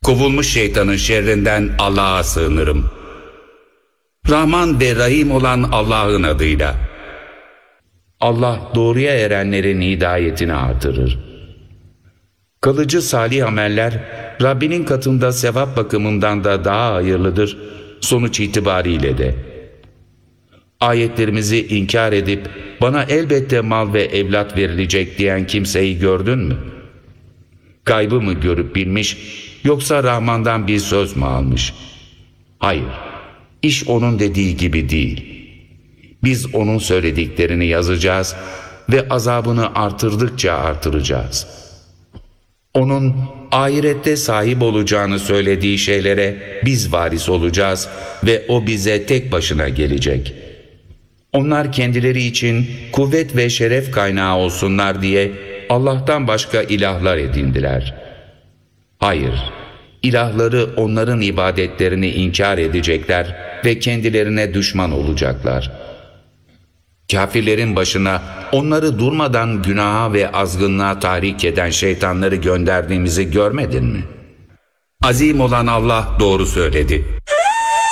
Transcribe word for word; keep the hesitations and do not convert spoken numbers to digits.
Kovulmuş şeytanın şerrinden Allah'a sığınırım. Rahman ve Rahim olan Allah'ın adıyla. Allah doğruya erenlerin hidayetini artırır. Kalıcı salih ameller Rabbinin katında sevap bakımından da daha hayırlıdır, sonuç itibariyle de. Ayetlerimizi inkar edip bana elbette mal ve evlat verilecek diyen kimseyi gördün mü? Gaybı mı görüp bilmiş, yoksa Rahman'dan bir söz mü almış? Hayır, iş onun dediği gibi değil. Biz onun söylediklerini yazacağız ve azabını artırdıkça artıracağız. Onun ahirette sahip olacağını söylediği şeylere biz varis olacağız ve o bize tek başına gelecek. Onlar kendileri için kuvvet ve şeref kaynağı olsunlar diye Allah'tan başka ilahlar edindiler. Hayır, ilahları onların ibadetlerini inkar edecekler ve kendilerine düşman olacaklar. Kafirlerin başına onları durmadan günaha ve azgınlığa tahrik eden şeytanları gönderdiğimizi görmedin mi? Azim olan Allah doğru söyledi.